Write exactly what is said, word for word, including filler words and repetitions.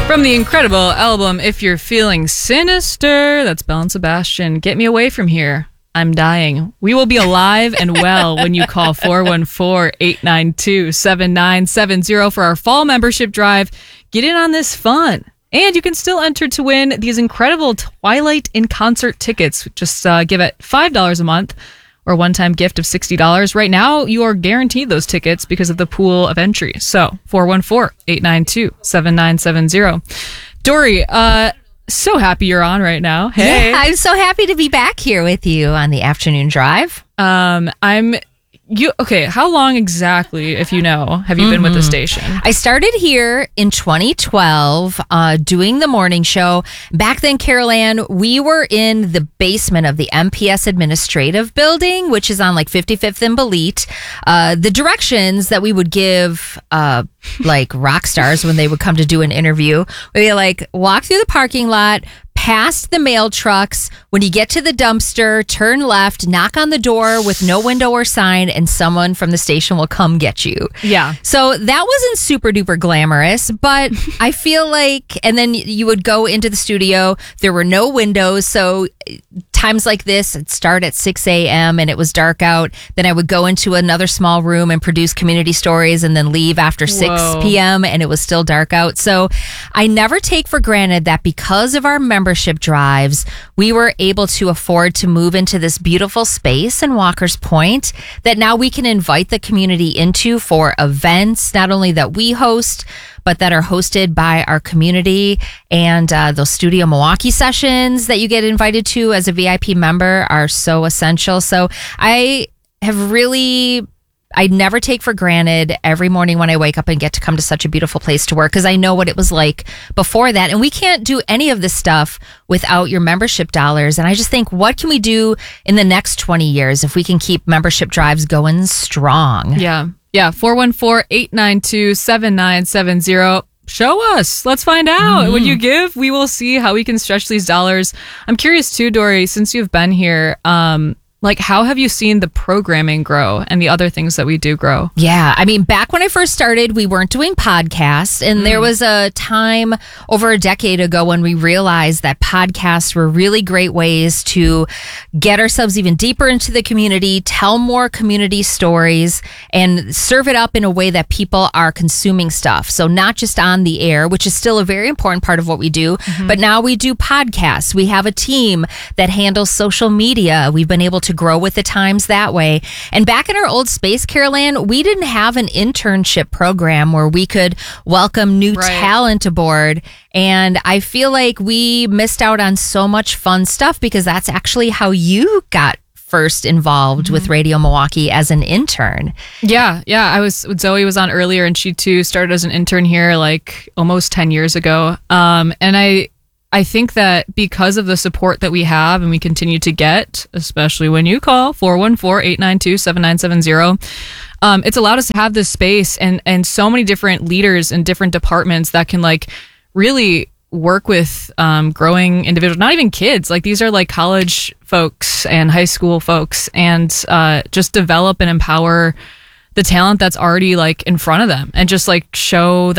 From the incredible album If You're Feeling Sinister, that's Belle and Sebastian. Get me away from here. I'm dying. We will be alive and well when you call four one four, eight nine two, seven nine seven zero for our fall membership drive. Get in on this fun. And you can still enter to win these incredible Twilight in Concert tickets. Just uh, give it five dollars a month or a one-time gift of sixty dollars. Right now, you are guaranteed those tickets because of the pool of entry. So, four one four, eight nine two, seven nine seven zero. Dory, uh, so happy you're on right now. Hey. Yeah, I'm so happy to be back here with you on the afternoon drive. Um, I'm... You okay? How long exactly, if you know, have you mm-hmm. been with the station? I started here in twenty twelve, uh, doing the morning show. Back then, Carol Ann, we were in the basement of the M P S administrative building, which is on like fifty-fifth and Belite. Uh, the directions that we would give, uh, like rock stars when they would come to do an interview, we like walk through the parking lot, past the mail trucks. When you get to the dumpster, turn left, knock on the door with no window or sign, and someone from the station will come get you. Yeah. So that wasn't super duper glamorous, but I feel like, and then you would go into the studio. There were no windows. So times like this, it'd start at six a.m. and it was dark out. Then I would go into another small room and produce community stories and then leave after six p.m. and it was still dark out. So I never take for granted that because of our membership drives, we were able to afford to move into this beautiful space in Walker's Point that now we can invite the community into for events, not only that we host, but that are hosted by our community. And uh, those Studio Milwaukee sessions that you get invited to as a V I P member are so essential. So I have really... I never take for granted every morning when I wake up and get to come to such a beautiful place to work, because I know what it was like before that. And we can't do any of this stuff without your membership dollars. And I just think, what can we do in the next twenty years if we can keep membership drives going strong? Yeah. Yeah. four one four, eight nine two, seven nine seven zero. Show us. Let's find out. Mm-hmm. When you give, we will see how we can stretch these dollars. I'm curious too, Dory, since you've been here, um, like, how have you seen the programming grow and the other things that we do grow? Yeah. I mean, back when I first started, we weren't doing podcasts. And mm. there was a time over a decade ago when we realized that podcasts were really great ways to get ourselves even deeper into the community, tell more community stories, and serve it up in a way that people are consuming stuff. So not just on the air, which is still a very important part of what we do, mm-hmm. but now we do podcasts. We have a team that handles social media. We've been able to to grow with the times that way. And back in our old space, Carol Ann, we didn't have an internship program where we could welcome new right. talent aboard. And I feel like we missed out on so much fun stuff because that's actually how you got first involved mm-hmm. with Radio Milwaukee as an intern. Yeah, yeah. I was Zoe was on earlier, and she too started as an intern here like almost ten years ago. Um, and I I think that because of the support that we have and we continue to get, especially when you call four one four, eight nine two, seven nine seven zero, um, it's allowed us to have this space and, and so many different leaders in different departments that can like really work with um, growing individuals, not even kids. Like these are like college folks and high school folks, and uh, just develop and empower the talent that's already like in front of them and just like show